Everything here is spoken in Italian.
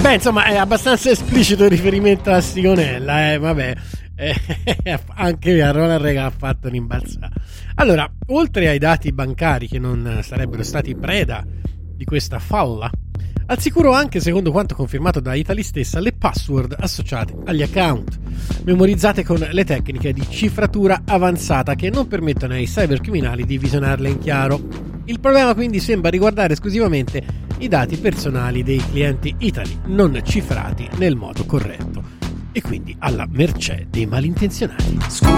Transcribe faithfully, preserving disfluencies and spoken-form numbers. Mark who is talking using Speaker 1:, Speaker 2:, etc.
Speaker 1: Beh, insomma, è abbastanza esplicito il riferimento a Sigonella, eh, vabbè. Eh, anche a Ronald Reagan ha fatto un'imbalzata. Allora, oltre ai dati bancari che non sarebbero stati preda di questa falla, al sicuro anche, secondo quanto confermato da Italy stessa, le password associate agli account, memorizzate con le tecniche di cifratura avanzata che non permettono ai cybercriminali di visionarle in chiaro. Il problema quindi sembra riguardare esclusivamente i dati personali dei clienti Italy, non cifrati nel modo corretto, e quindi alla mercé dei malintenzionati.